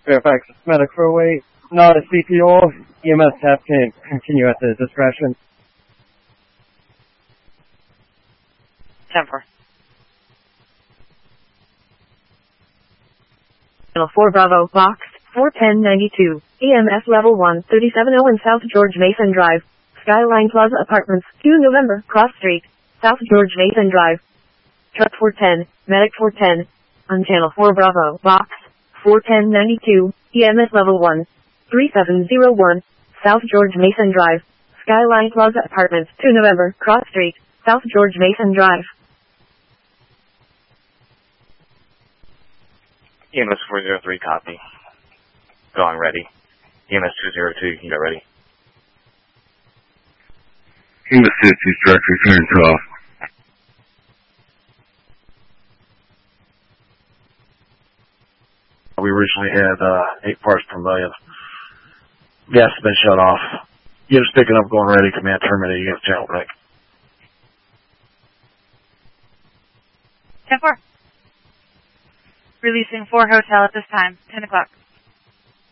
Fairfax medic for await. Not a CPO. EMS tap can continue at the discretion. 10-4. Channel 4 Bravo, box 41092, EMS level 1, 3701 South George Mason Drive, Skyline Plaza Apartments, 2 November, Cross Street, South George Mason Drive. Truck 410, Medic 410, on Channel 4 Bravo, box 41092, EMS level 1, 3701, South George Mason Drive, Skyline Plaza Apartments, 2 November, Cross Street, South George Mason Drive. EMS 403, copy. Going ready. EMS 202, you can go ready. EMS 202, structure, turn 12. We originally had 8 parts per million. Gas has been shut off. Units picking up, going ready. Command terminated against General Rick. 10-4. Releasing 4 hotel at this time, 10 o'clock.